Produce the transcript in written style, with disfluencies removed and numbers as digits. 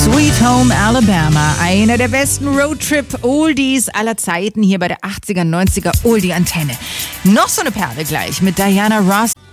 Sweet Home Alabama, einer der besten Roadtrip-Oldies aller Zeiten hier bei der 80er, 90er Oldie-Antenne. Noch so eine Perle gleich mit Diana Ross.